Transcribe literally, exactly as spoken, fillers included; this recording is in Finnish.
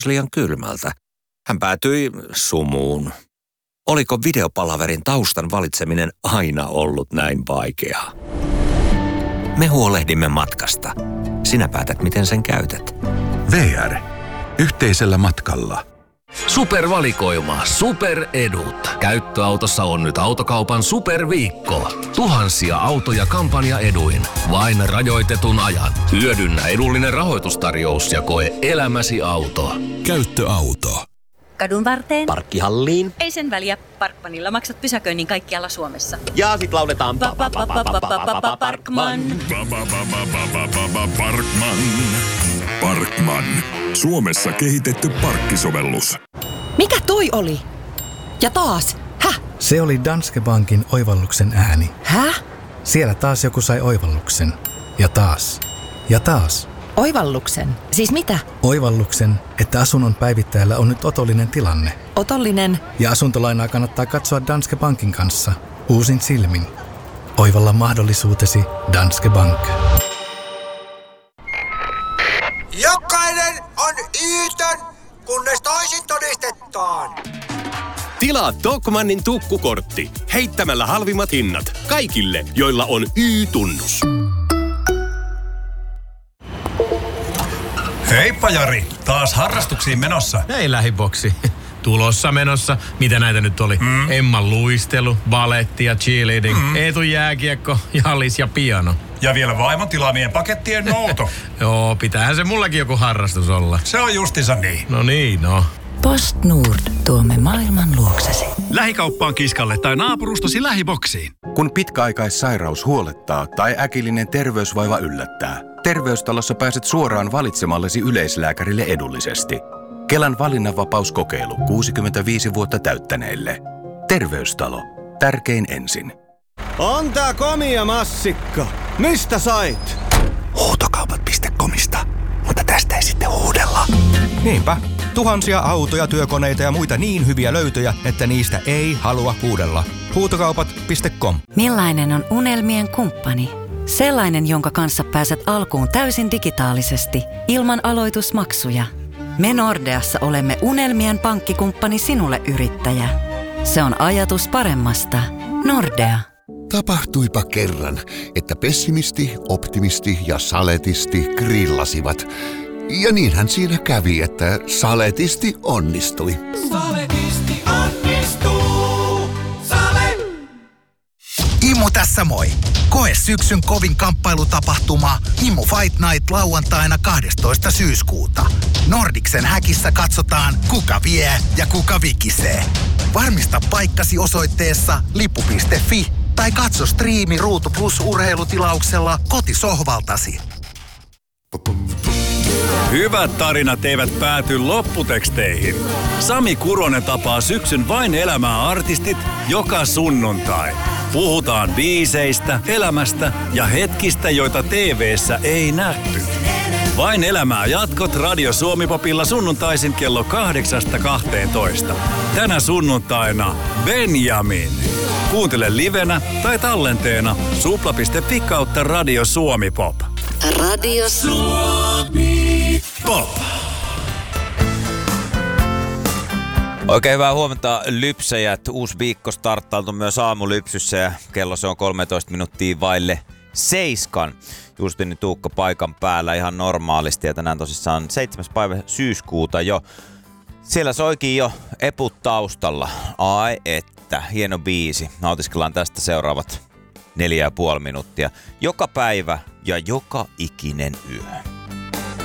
liian kylmältä. Hän päätyi sumuun. Oliko videopalaverin taustan valitseminen aina ollut näin vaikeaa? Me huolehdimme matkasta. Sinä päätät, miten sen käytät. V R. Yhteisellä matkalla. Supervalikoima, superedut. Käyttöautossa on nyt Autokaupan superviikko. Tuhansia autoja kampanjaeduin. Vain rajoitetun ajan. Hyödynnä edullinen rahoitustarjous ja koe elämäsi auto. Käyttöauto. Kadun varteen. Parkkihalliin. Ei sen väliä. Parkmanilla maksat pysäköinnin kaikkialla Suomessa. Ja sit lauletaan Parkman. Parkman. Parkman. Suomessa kehitetty parkkisovellus. Mikä toi oli? Ja taas. Häh? Se oli Danske Bankin oivalluksen ääni. Häh? Siellä taas joku sai oivalluksen. Ja taas. Ja taas. Oivalluksen? Siis mitä? Oivalluksen, että asunnon päivittäjällä on nyt otollinen tilanne. Otollinen? Ja asuntolainaa kannattaa katsoa Danske Bankin kanssa. Uusin silmin. Oivalla mahdollisuutesi Danske Bank. Jokainen on Yytön, kunnes toisin todistetaan. Tilaa Tokmannin tukkukortti heittämällä halvimmat hinnat kaikille, joilla on Y-tunnus. Heippa Jari, taas harrastuksiin menossa. Ei lähiboksi. Tulossa menossa. Mitä näitä nyt oli? Mm. Emman luistelu, baletti ja cheerleading, mm. Eetun jääkiekko, jallis ja piano. Ja vielä vaimon tilaamien pakettien nouto. Joo, pitäähän se mullakin joku harrastus olla. Se on justiinsa niin. No niin, no. PostNord. Tuomme maailman luoksesi. Lähikauppaan kiskalle tai naapurustosi lähiboksiin. Kun pitkäaikaissairaus huolettaa tai äkillinen terveysvaiva yllättää, Terveystalossa pääset suoraan valitsemallesi yleislääkärille edullisesti. Kelan valinnanvapauskokeilu kuusikymmentäviisi vuotta täyttäneille. Terveystalo. Tärkein ensin. On tää komia massikka. Mistä sait? Huutokaupat piste comista. Mutta tästä ei sitten huudella. Niinpä. Tuhansia autoja, työkoneita ja muita niin hyviä löytöjä, että niistä ei halua huudella. Huutokaupat piste com. Millainen on unelmien kumppani? Sellainen, jonka kanssa pääset alkuun täysin digitaalisesti, ilman aloitusmaksuja. Me Nordeassa olemme unelmien pankkikumppani sinulle, yrittäjä. Se on ajatus paremmasta. Nordea. Tapahtuipa kerran, että pessimisti, optimisti ja saletisti grillasivat. Ja niinhän siinä kävi, että saletisti onnistui. Saletisti onnistuu. Sale! Imu tässä moi! Koe syksyn kovin kamppailutapahtuma Imu Fight Night lauantaina kahdestoista syyskuuta. Nordiksen häkissä katsotaan, kuka vie ja kuka vikisee. Varmista paikkasi osoitteessa lippu piste fi tai katso striimi Ruutu Plus -urheilutilauksella kotisohvaltasi. Hyvät tarinat eivät pääty lopputeksteihin. Sami Kuronen tapaa syksyn Vain elämää -artistit joka sunnuntai. Puhutaan biiseistä, elämästä ja hetkistä, joita T V:ssä ei nähty. Vain elämää jatkot Radio Suomi-popilla sunnuntaisin kello kahdeksasta kahteentoista. Tänä sunnuntaina Benjamin. Kuuntele livenä tai tallenteena supla piste fi kautta Radio Suomi Pop. Radio Suomi Pop. Oikein hyvää huomenta, lypsäjät. Uusi viikko starttailtu myös aamulypsyssä ja kello se on kolmetoista minuuttia vaille seiskan. Justini Tuukka paikan päällä ihan normaalisti ja tänään tosissaan seitsemäs päivä syyskuuta jo. Siellä soikin jo eput taustalla. Ai että, hieno biisi. Nautiskellaan tästä seuraavat neljä ja puoli minuuttia. Joka päivä ja joka ikinen yö.